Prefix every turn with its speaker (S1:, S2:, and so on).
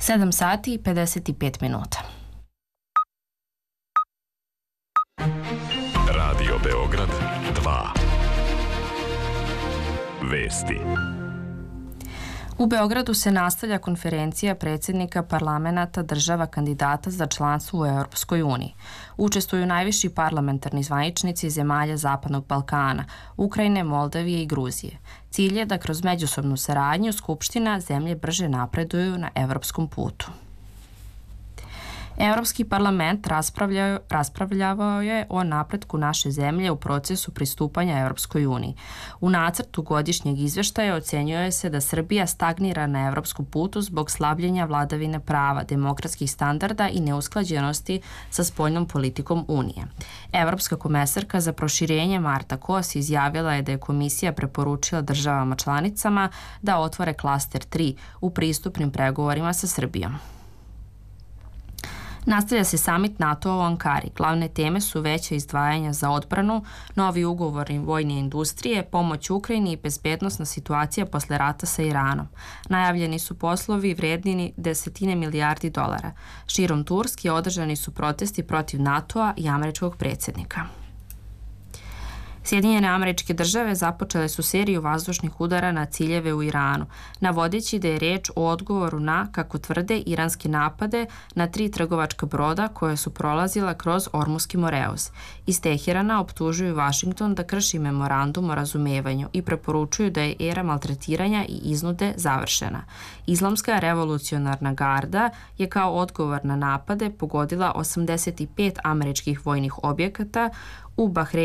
S1: 7 sati i 55 minuta.
S2: Radio Beograd 2. Vesti.
S1: U Beogradu se nastavlja konferencija predsjednika parlamenata država kandidata za članstvo u Europskoj uniji. Učestvuju najviši parlamentarni zvaničnici zemalja Zapadnog Balkana, Ukrajine, Moldavije i Gruzije. Cilj je da kroz međusobnu saradnju Skupština zemlje brže napreduju na evropskom putu. Europski parlament raspravljavao je o napretku naše zemlje u procesu pristupanja Europskoj uniji. U nacrtu godišnjeg izveštaja ocenjuje se da Srbija stagnira na evropskom putu zbog slabljenja vladavine prava, demokratskih standarda i neusklađenosti sa spoljnom politikom Unije. Evropska komesarka za proširenje Marta Kos izjavila je da je komisija preporučila državama članicama da otvore klaster 3 u pristupnim pregovorima sa Srbijom. Nastavlja se samit NATO u Ankari. Glavne teme su veća izdvajanja za odbranu, novi ugovori vojne industrije, pomoć Ukrajini i bezbednosna situacija posle rata sa Iranom. Najavljeni su poslovi vredni desetine milijardi dolara. Širom Turske održani su protesti protiv NATO-a i američkog predsjednika. Sjedinjene Američke Države započele su seriju vazdušnih udara na ciljeve u Iranu, navodeći da je reč o odgovoru na, kako tvrde, iranske napade na 3 trgovačka broda koje su prolazila kroz Ormuski Moreus. Iz Teherana optužuju Vašington da krši memorandum o razumevanju i preporučuju da je era maltretiranja i iznude završena. Islamska revolucionarna garda je kao odgovor na napade pogodila 85 američkih vojnih objekata u Bahreinu,